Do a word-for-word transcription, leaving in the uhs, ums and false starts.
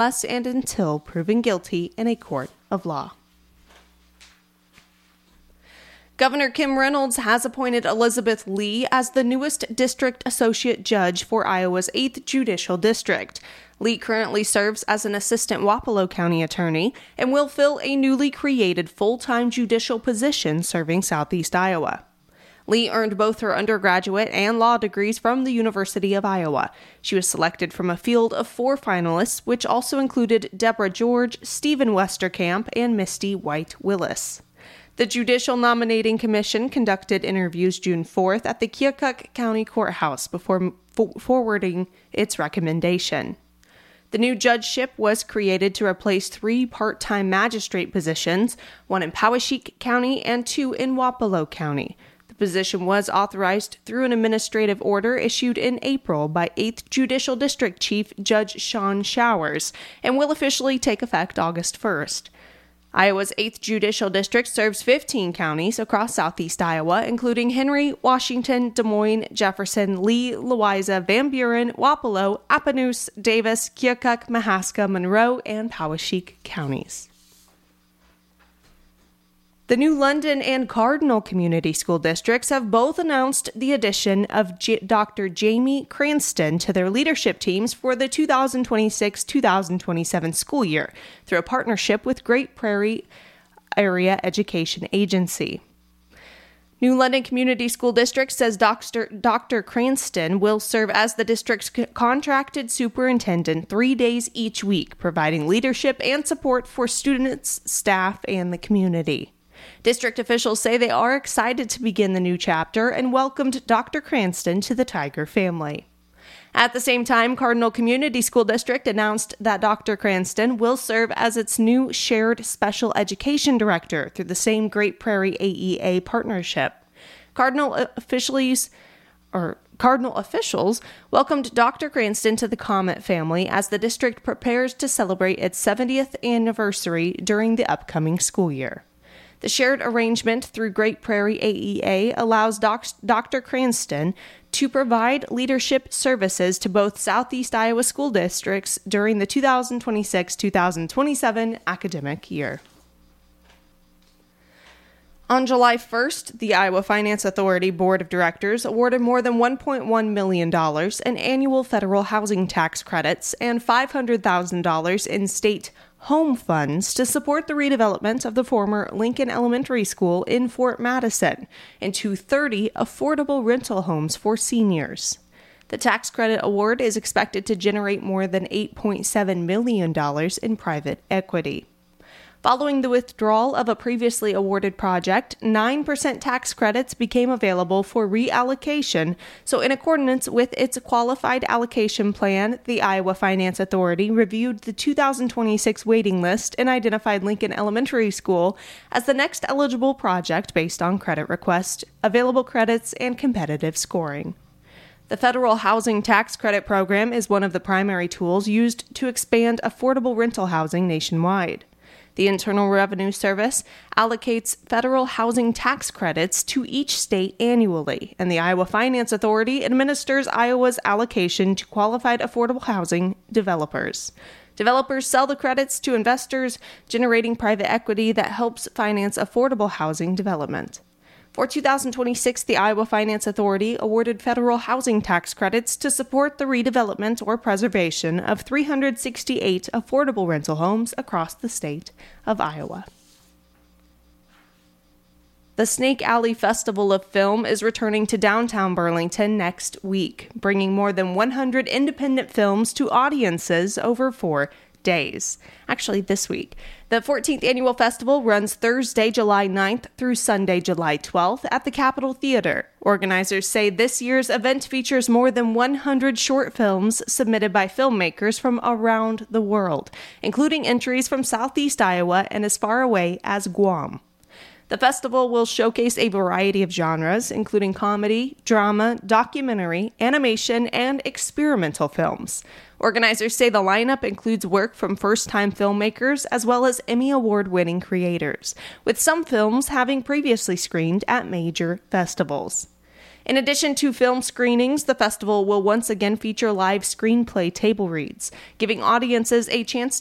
unless and until proven guilty in a court of law. Governor Kim Reynolds has appointed Elizabeth Lee as the newest district associate judge for Iowa's eighth Judicial District. Lee currently serves as an assistant Wapello County attorney and will fill a newly created full-time judicial position serving Southeast Iowa. Lee earned both her undergraduate and law degrees from the University of Iowa. She was selected from a field of four finalists, which also included Deborah George, Stephen Westerkamp, and Misty White Willis. The Judicial Nominating Commission conducted interviews June fourth at the Keokuk County Courthouse before f- forwarding its recommendation. The new judgeship was created to replace three part-time magistrate positions, one in Poweshiek County and two in Wapello County. The position was authorized through an administrative order issued in April by eighth Judicial District Chief Judge Sean Showers and will officially take effect August first. Iowa's eighth Judicial District serves fifteen counties across southeast Iowa, including Henry, Washington, Des Moines, Jefferson, Lee, Louisa, Van Buren, Wapello, Appanoose, Davis, Keokuk, Mahaska, Monroe, and Poweshiek counties. The new London and Cardinal Community School Districts have both announced the addition of J- Doctor Jamie Cranston to their leadership teams for the two thousand twenty-six two thousand twenty-seven school year through a partnership with Great Prairie Area Education Agency. New London Community School District says Doctor Doctor Cranston will serve as the district's contracted superintendent three days each week, providing leadership and support for students, staff, and the community. District officials say they are excited to begin the new chapter and welcomed Doctor Cranston to the Tiger family. At the same time, Cardinal Community School District announced that Doctor Cranston will serve as its new shared special education director through the same Great Prairie A E A partnership. Cardinal officials, or Cardinal officials welcomed Doctor Cranston to the Comet family as the district prepares to celebrate its seventieth anniversary during the upcoming school year. The shared arrangement through Great Prairie A E A allows Doc- Doctor Cranston to provide leadership services to both Southeast Iowa school districts during the two thousand twenty-six two thousand twenty-seven academic year. On July first, the Iowa Finance Authority Board of Directors awarded more than one point one million dollars in annual federal housing tax credits and five hundred thousand dollars in state home funds to support the redevelopment of the former Lincoln Elementary School in Fort Madison into thirty affordable rental homes for seniors. The tax credit award is expected to generate more than eight point seven million dollars in private equity. Following the withdrawal of a previously awarded project, nine percent tax credits became available for reallocation, so in accordance with its qualified allocation plan, the Iowa Finance Authority reviewed the two thousand twenty-six waiting list and identified Lincoln Elementary School as the next eligible project based on credit request, available credits, and competitive scoring. The Federal Housing Tax Credit Program is one of the primary tools used to expand affordable rental housing nationwide. The Internal Revenue Service allocates federal housing tax credits to each state annually, and the Iowa Finance Authority administers Iowa's allocation to qualified affordable housing developers. Developers sell the credits to investors, generating private equity that helps finance affordable housing development. For two thousand twenty-six, the Iowa Finance Authority awarded federal housing tax credits to support the redevelopment or preservation of three hundred sixty-eight affordable rental homes across the state of Iowa. The Snake Alley Festival of Film is returning to downtown Burlington next week, bringing more than one hundred independent films to audiences over four days. Actually, this week. The fourteenth annual festival runs Thursday, July ninth through Sunday, July twelfth at the Capitol Theater. Organizers say this year's event features more than one hundred short films submitted by filmmakers from around the world, including entries from Southeast Iowa and as far away as Guam. The festival will showcase a variety of genres, including comedy, drama, documentary, animation, and experimental films. Organizers say the lineup includes work from first-time filmmakers as well as Emmy Award-winning creators, with some films having previously screened at major festivals. In addition to film screenings, the festival will once again feature live screenplay table reads, giving audiences a chance